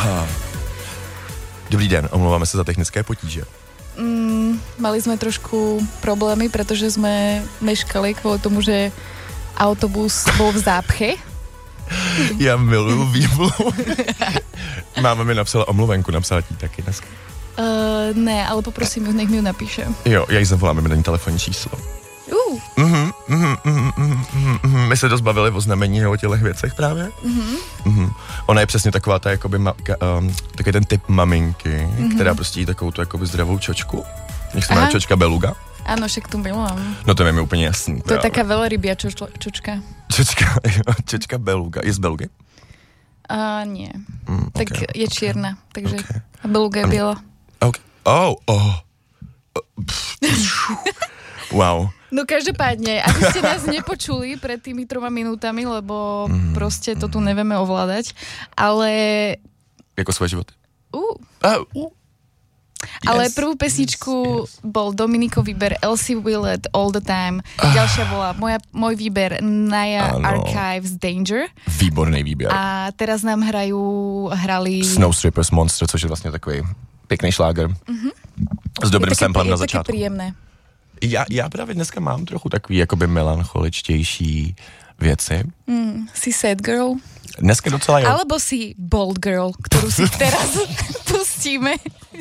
Aha. Dobrý den, omlouváme se za technické potíže. Mali sme trošku problémy, pretože sme meškali kvôli tomu, že autobus bol v zápche. Já miluju výmluvu. Máma mi napsala omluvenku, napsala ti taky dneska. Ne, ale poprosím ju, nech mi ju napíše. Jo, já jí zavolám, mi dá telefonní číslo. My se dost bavili o znamení o těchto věcech právě. Ona je přesně taková ta jakoby takový ten typ maminky, která prostě jí takovou tu jakoby zdravou čočku. Nech se jmenuje čočka beluga. Áno, však tu milujem. No to je mi úplně jasný. To je taká veľrybia čočka. Čočka beluga. Je z Belgy? Nie. Tak je čierna, takže beluga je biela. Okay. Wow. No každopádne, aby ste nás nepočuli pred tými 3 minútami, lebo proste to tu nevieme ovládať, ale... Jako svoje životy. Ale prvú pesničku bol Dominikov výber Elsie Willett All the Time. Ďalšia bola môj výber Naya Archives Danger. Výborný výběr. A teraz nám hrali Snow Strippers Monster, což je vlastně takový pěkný šláger. S dobrým samplem na začátku. Je také príjemné. Já právě dneska mám trochu takový jakoby melancholičtější věci. Si sad girl? Dneska docela jo. Alebo si bold girl, ktorú si teraz pustíme.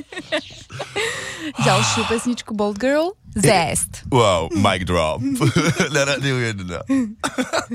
Ďalšiu pesničku Bold Girl. Zest. Wow, mic drop. Na Rádiu 1.